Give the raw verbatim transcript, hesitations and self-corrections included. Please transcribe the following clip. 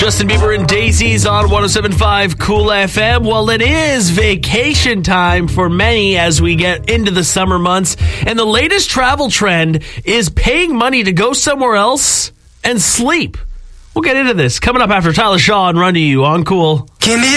Justin Bieber and Daisies on one oh seven point five Cool F M. Well, it is vacation time for many as we get into the summer months. And the latest travel trend is paying money to go somewhere else and sleep. We'll get into this coming up after Tyler Shaw and Run to You on Cool. Give me